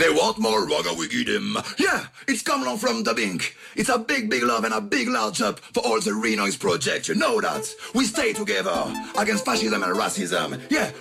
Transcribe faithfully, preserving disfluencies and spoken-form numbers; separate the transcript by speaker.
Speaker 1: They want more, Wagga we give them. Yeah, it's come along from the Bink. It's a big, big love and a big large up for all the Renoise project. You know that. We stay together against fascism and racism. Yeah,